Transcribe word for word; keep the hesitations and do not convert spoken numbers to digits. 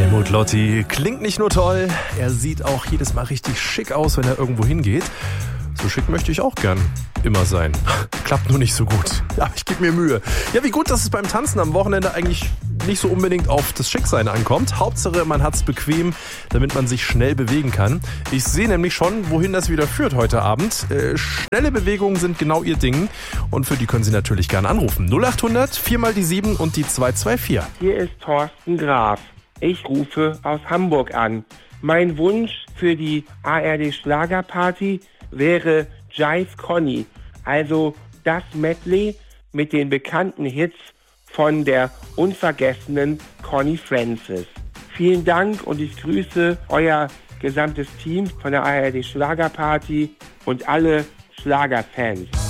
Helmut Lotti klingt nicht nur toll, er sieht auch jedes Mal richtig schick aus, wenn er irgendwo hingeht. So schick möchte ich auch gern immer sein. Klappt nur nicht so gut. Ja, ich gebe mir Mühe. Ja, wie gut, dass es beim Tanzen am Wochenende eigentlich nicht so unbedingt auf das Schicksein ankommt. Hauptsache, man hat's bequem, damit man sich schnell bewegen kann. Ich sehe nämlich schon, wohin das wieder führt heute Abend. Äh, schnelle Bewegungen sind genau Ihr Ding. Und für die können Sie natürlich gerne anrufen. null acht hundert, vier mal die sieben und die zwei zwei vier. Hier ist Thorsten Graf. Ich rufe aus Hamburg an. Mein Wunsch für die A R D Schlagerparty wäre Jive Conny, also das Medley mit den bekannten Hits von der unvergessenen Conny Francis. Vielen Dank und ich grüße euer gesamtes Team von der A R D Schlagerparty und alle Schlagerfans.